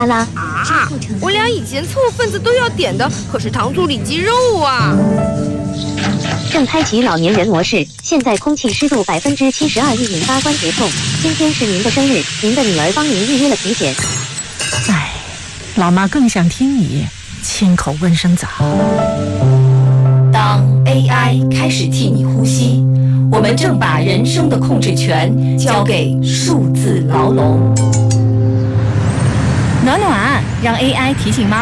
啦。 啊！我俩以前凑份子都要点的可是糖醋里脊肉啊。 正开启老年人模式，现在空气湿度72%，易引发关节痛。今天是您的生日，您的女儿帮您预约了体检。 哎，老妈更想听你亲口问声早。 当 AI 开始替你呼吸，我们正把人生的控制权交给数字牢笼。 暖暖，让 AI 提醒妈妈。